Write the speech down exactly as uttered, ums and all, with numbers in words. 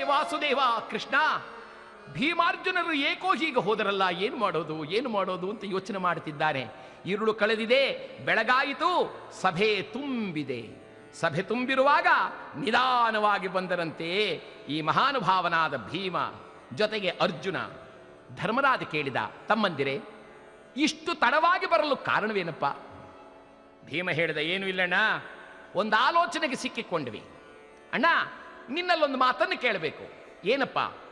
ವಾಸುದೇವ ಕೃಷ್ಣ, ಭೀಮಾರ್ಜುನರು ಏಕೋ ಹೀಗೆ ಹೋದರಲ್ಲ, ಏನು ಮಾಡೋದು ಏನು ಮಾಡೋದು ಅಂತ ಯೋಚನೆ ಮಾಡುತ್ತಿದ್ದಾನೆ. ഇരുಳು ಕಳೆದಿದೆ, ಬೆಳಗಾಯಿತು, ಸಭೆ ತುಂಬಿದೆ. ಸಭೆ ತುಂಬಿರುವಾಗ ನಿಧಾನವಾಗಿ ಬಂದರಂತೆ ಈ ಮಹಾನುಭಾವನಾದ ಭೀಮ, ಜೊತೆಗೆ ಅರ್ಜುನ. ಧರ್ಮರಾಜ ಕೇಳಿದ, ತಮ್ಮಂದಿರೇ, ಇಷ್ಟು ತಡವಾಗಿ ಬರಲು ಕಾರಣವೇನಪ್ಪ? ಭೀಮ ಹೇಳಿದ, ಏನು ಇಲ್ಲಣ್ಣ, ಒಂದು ಆಲೋಚನೆಗೆ ಸಿಕ್ಕಿಕೊಂಡ್ವಿ. ಅಣ್ಣ, ನಿನ್ನಲ್ಲೊಂದು ಮಾತನ್ನು ಕೇಳಬೇಕು. ಏನಪ್ಪ?